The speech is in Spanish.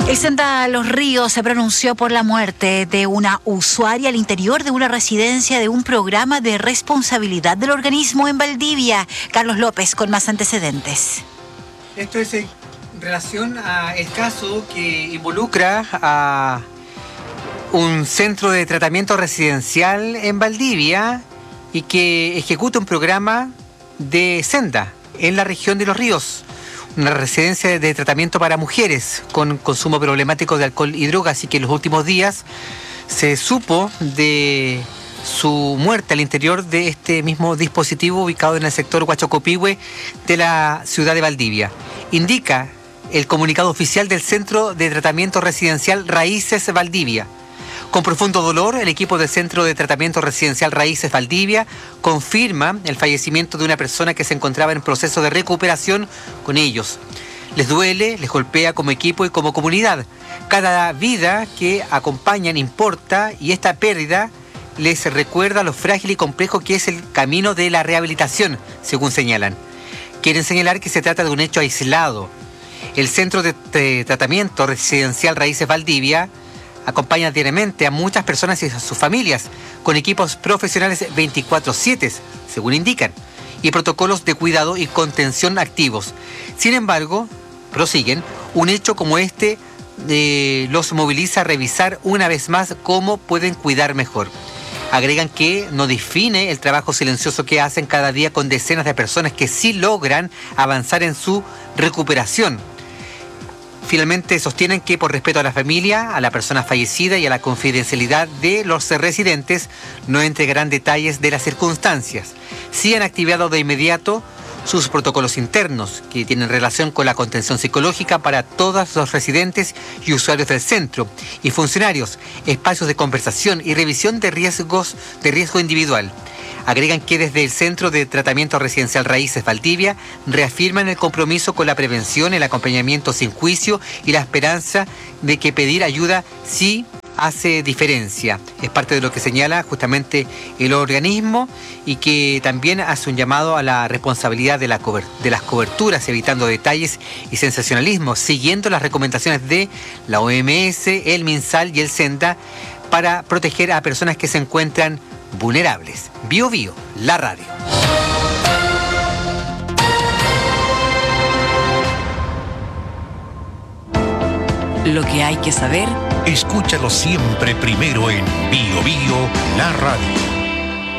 El Senda Los Ríos se pronunció por la muerte de una usuaria al interior de una residencia de un programa de responsabilidad del organismo en Valdivia. Carlos López con más antecedentes. Esto es en relación al caso que involucra a un centro de tratamiento residencial en Valdivia y que ejecuta un programa de Senda en la región de Los Ríos. Una residencia de tratamiento para mujeres con consumo problemático de alcohol y drogas, y que en los últimos días se supo de su muerte al interior de este mismo dispositivo ubicado en el sector Huachocopihue de la ciudad de Valdivia. Indica el comunicado oficial del Centro de Tratamiento Residencial Raíces Valdivia. Con profundo dolor, el equipo del Centro de Tratamiento Residencial Raíces Valdivia confirma el fallecimiento de una persona que se encontraba en proceso de recuperación con ellos. Les duele, les golpea como equipo y como comunidad. Cada vida que acompañan importa, y esta pérdida les recuerda lo frágil y complejo que es el camino de la rehabilitación, según señalan. Quieren señalar que se trata de un hecho aislado. El Centro de Tratamiento Residencial Raíces Valdivia acompaña diariamente a muchas personas y a sus familias con equipos profesionales 24/7, según indican, y protocolos de cuidado y contención activos. Sin embargo, prosiguen, un hecho como este los moviliza a revisar una vez más cómo pueden cuidar mejor. Agregan que no define el trabajo silencioso que hacen cada día con decenas de personas que sí logran avanzar en su recuperación. Finalmente sostienen que por respeto a la familia, a la persona fallecida y a la confidencialidad de los residentes, no entregarán detalles de las circunstancias. Sí han activado de inmediato sus protocolos internos, que tienen relación con la contención psicológica para todos los residentes y usuarios del centro, y funcionarios, espacios de conversación y revisión de riesgo individual. Agregan que desde el Centro de Tratamiento Residencial Raíces Valdivia reafirman el compromiso con la prevención, el acompañamiento sin juicio y la esperanza de que pedir ayuda sí hace diferencia. Es parte de lo que señala justamente el organismo, y que también hace un llamado a la responsabilidad de las coberturas, evitando detalles y sensacionalismo, siguiendo las recomendaciones de la OMS, el MinSal y el Senda para proteger a personas que se encuentran vulnerables. Bio Bio, la radio. Lo que hay que saber, escúchalo siempre primero en Bio Bio, la radio.